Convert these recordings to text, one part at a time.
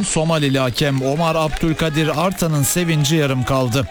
Somalili hakem Omar Abdülkadir Artan'ın sevinci yarım kaldı.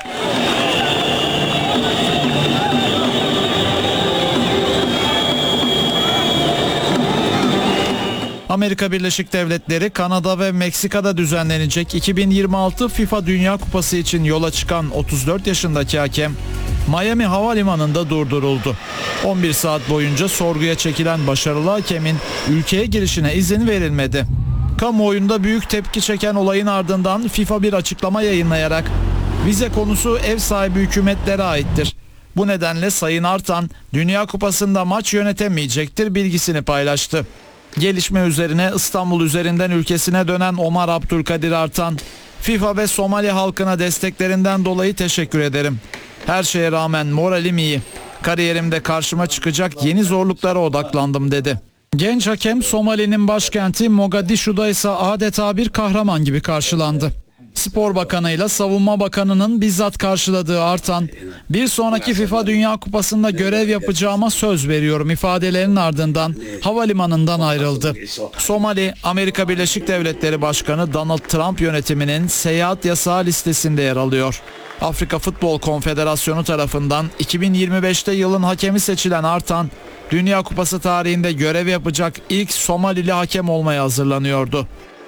Amerika Birleşik Devletleri, Kanada ve Meksika'da düzenlenecek 2026 FIFA Dünya Kupası için yola çıkan 34 yaşındaki hakem Miami Havalimanı'nda durduruldu. 11 saat boyunca sorguya çekilen başarılı hakemin ülkeye girişine izin verilmedi. Kamuoyunda büyük tepki çeken olayın ardından FIFA bir açıklama yayınlayarak vize konusu ev sahibi hükümetlere aittir. Bu nedenle Sayın Artan Dünya Kupası'nda maç yönetemeyecektir bilgisini paylaştı. Gelişme üzerine İstanbul üzerinden ülkesine dönen Omar Abdülkadir Artan, FIFA ve Somali halkına desteklerinden dolayı teşekkür ederim. Her şeye rağmen moralim iyi. Kariyerimde karşıma çıkacak yeni zorluklara odaklandım dedi. Genç hakem Somali'nin başkenti Mogadishu'da ise adeta bir kahraman gibi karşılandı. Spor Bakanı'yla Savunma Bakanı'nın bizzat karşıladığı Artan, bir sonraki FIFA Dünya Kupası'nda görev yapacağıma söz veriyorum ifadelerinin ardından havalimanından ayrıldı. Somali, Amerika Birleşik Devletleri Başkanı Donald Trump yönetiminin seyahat yasağı listesinde yer alıyor. Afrika Futbol Konfederasyonu tarafından 2025'te yılın hakemi seçilen Artan, Dünya Kupası tarihinde görev yapacak ilk Somalili hakem olmaya hazırlanıyordu.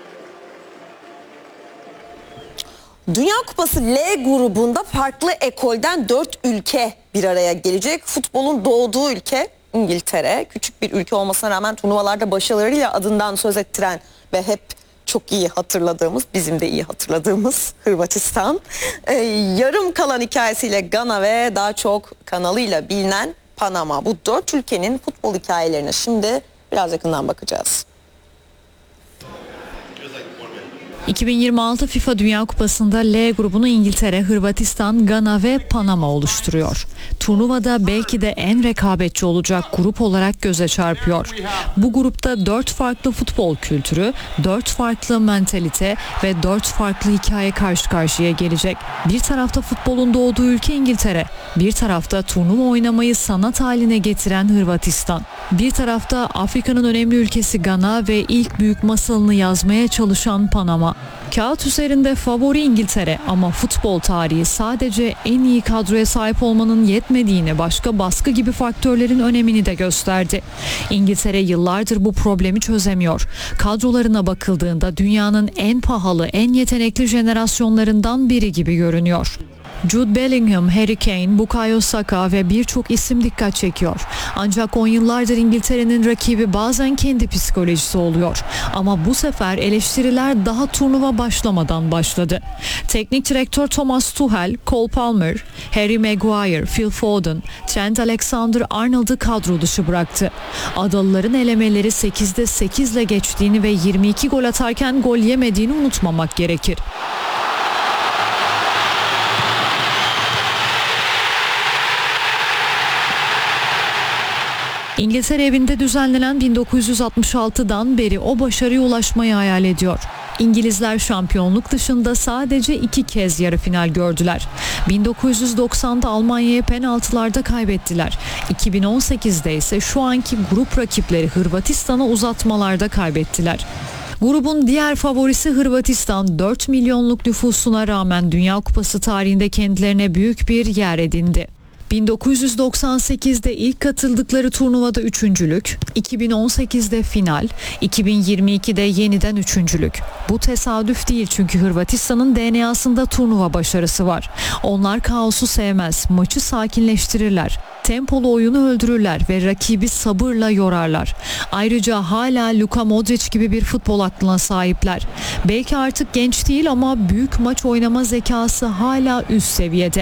Dünya Kupası L grubunda farklı ekolden 4 ülke bir araya gelecek. Futbolun doğduğu ülke İngiltere. Küçük bir ülke olmasına rağmen turnuvalarda başarılarıyla adından söz ettiren ve hep çok iyi hatırladığımız, bizim de iyi hatırladığımız Hırvatistan. Yarım kalan hikayesiyle Gana ve daha çok kanalıyla bilinen Panama. Bu 4 ülkenin futbol hikayelerine şimdi biraz yakından bakacağız. 2026 FIFA Dünya Kupası'nda L grubunu İngiltere, Hırvatistan, Gana ve Panama oluşturuyor. Turnuvada belki de en rekabetçi olacak grup olarak göze çarpıyor. Bu grupta 4 farklı futbol kültürü, 4 farklı mentalite ve 4 farklı hikaye karşı karşıya gelecek. Bir tarafta futbolun doğduğu ülke İngiltere, bir tarafta turnuva oynamayı sanat haline getiren Hırvatistan, bir tarafta Afrika'nın önemli ülkesi Gana ve ilk büyük masalını yazmaya çalışan Panama. Kağıt üzerinde favori İngiltere ama futbol tarihi sadece en iyi kadroya sahip olmanın yetmediğini, başka baskı gibi faktörlerin önemini de gösterdi. İngiltere yıllardır bu problemi çözemiyor. Kadrolarına bakıldığında dünyanın en pahalı, en yetenekli jenerasyonlarından biri gibi görünüyor. Jude Bellingham, Harry Kane, Bukayo Saka ve birçok isim dikkat çekiyor. Ancak 10 yıllardır İngiltere'nin rakibi bazen kendi psikolojisi oluyor. Ama bu sefer eleştiriler daha turnuva başlamadan başladı. Teknik direktör Thomas Tuchel, Cole Palmer, Harry Maguire, Phil Foden, Trent Alexander-Arnold'u kadro dışı bıraktı. Adalıların elemeleri 8'de 8 ile geçtiğini ve 22 gol atarken gol yemediğini unutmamak gerekir. İngiltere evinde düzenlenen 1966'dan beri o başarıya ulaşmayı hayal ediyor. İngilizler şampiyonluk dışında sadece 2 kez yarı final gördüler. 1990'da Almanya'ya penaltılarda kaybettiler. 2018'de ise şu anki grup rakipleri Hırvatistan'a uzatmalarda kaybettiler. Grubun diğer favorisi Hırvatistan 4 milyonluk nüfusuna rağmen Dünya Kupası tarihinde kendilerine büyük bir yer edindi. 1998'de ilk katıldıkları turnuvada üçüncülük, 2018'de final, 2022'de yeniden üçüncülük. Bu tesadüf değil çünkü Hırvatistan'ın DNA'sında turnuva başarısı var. Onlar kaosu sevmez, maçı sakinleştirirler. Tempolu oyunu öldürürler ve rakibi sabırla yorarlar. Ayrıca hala Luka Modric gibi bir futbol aklına sahipler. Belki artık genç değil ama büyük maç oynama zekası hala üst seviyede.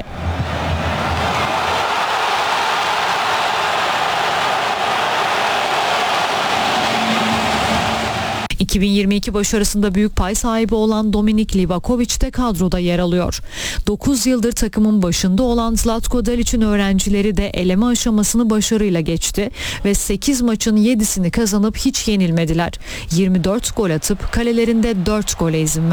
2022 başarısında büyük pay sahibi olan Dominik Livakovic de kadroda yer alıyor. 9 yıldır takımın başında olan Zlatko Dalic'in öğrencileri de eleme aşamasını başarıyla geçti ve 8 maçın 7'sini kazanıp hiç yenilmediler. 24 gol atıp kalelerinde 4 gole izin verdi.